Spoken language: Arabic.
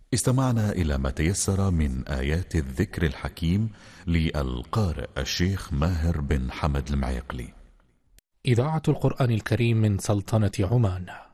استمعنا إلى ما تيسر من آيات الذكر الحكيم للقارئ الشيخ ماهر بن حمد المعيقلي. إذاعة القرآن الكريم من سلطنة عمان.